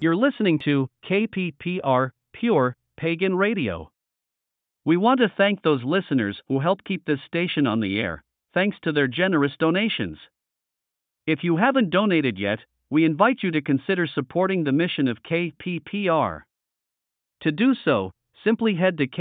You're listening to KPPR, Pure Pagan Radio. We want to thank those listeners who help keep this station on the air, thanks to their generous donations. If you haven't donated yet, we invite you to consider supporting the mission of KPPR. To do so, simply head to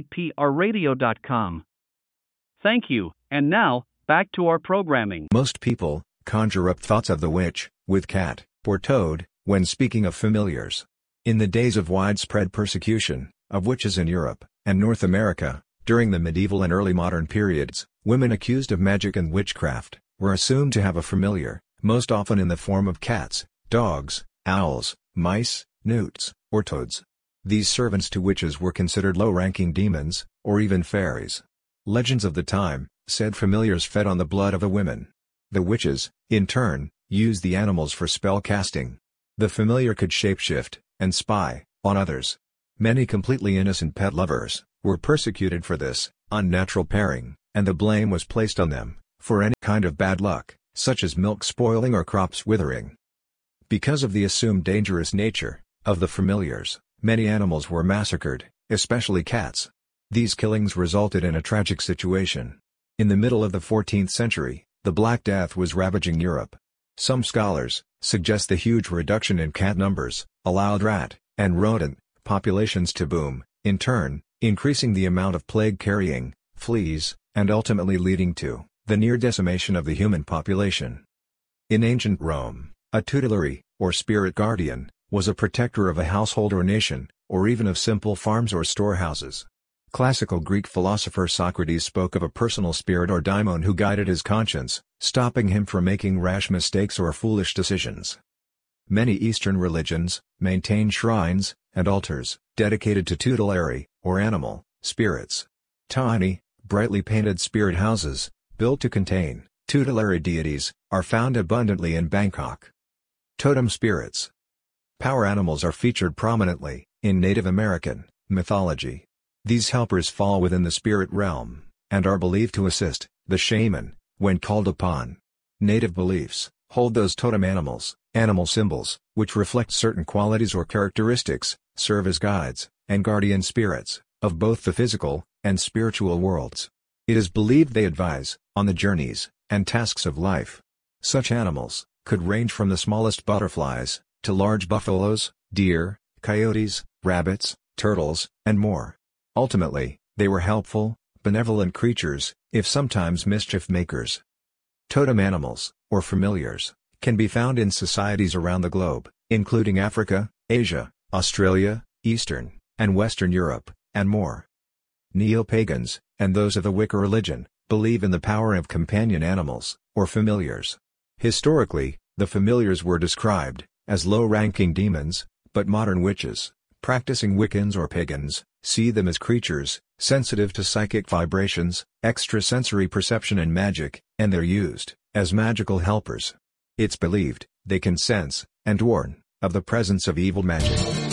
kpprradio.com. Thank you, and now, back to our programming. Most people conjure up thoughts of the witch, with cat, or toad, when speaking of familiars. In the days of widespread persecution of witches in Europe and North America, during the medieval and early modern periods, women accused of magic and witchcraft were assumed to have a familiar, most often in the form of cats, dogs, owls, mice, newts, or toads. These servants to witches were considered low-ranking demons, or even fairies. Legends of the time said familiars fed on the blood of the women. The witches, in turn, used the animals for spell casting. The familiar could shapeshift and spy on others. Many completely innocent pet lovers were persecuted for this unnatural pairing, and the blame was placed on them for any kind of bad luck, such as milk spoiling or crops withering. Because of the assumed dangerous nature of the familiars, many animals were massacred, especially cats. These killings resulted in a tragic situation. In the middle of the 14th century, the Black Death was ravaging Europe. Some scholars suggest the huge reduction in cat numbers allowed rat and rodent populations to boom, in turn, increasing the amount of plague-carrying fleas, and ultimately leading to the near decimation of the human population. In ancient Rome, a tutelary, or spirit guardian, was a protector of a household or nation, or even of simple farms or storehouses. Classical Greek philosopher Socrates spoke of a personal spirit or daimon who guided his conscience, stopping him from making rash mistakes or foolish decisions. Many Eastern religions maintain shrines and altars dedicated to tutelary, or animal, spirits. Tiny, brightly painted spirit houses, built to contain tutelary deities, are found abundantly in Bangkok. Totem spirits. Power animals are featured prominently in Native American mythology. These helpers fall within the spirit realm, and are believed to assist the shaman when called upon. Native beliefs hold those totem animals, animal symbols, which reflect certain qualities or characteristics, serve as guides and guardian spirits of both the physical and spiritual worlds. It is believed they advise on the journeys and tasks of life. Such animals could range from the smallest butterflies to large buffaloes, deer, coyotes, rabbits, turtles, and more. Ultimately, they were helpful, benevolent creatures, if sometimes mischief makers. Totem animals, or familiars, can be found in societies around the globe, including Africa, Asia, Australia, Eastern and Western Europe, and more. Neo-pagans, and those of the Wicca religion, believe in the power of companion animals, or familiars. Historically, the familiars were described as low-ranking demons, but modern witches, practicing Wiccans or pagans, see them as creatures sensitive to psychic vibrations, extrasensory perception and magic, and they're used as magical helpers. It's believed they can sense and warn of the presence of evil magic.